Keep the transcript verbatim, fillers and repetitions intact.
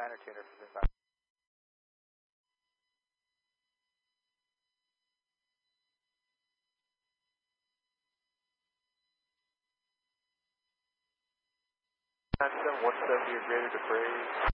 niner tuner for this. nine seven one seventy or greater to Braves.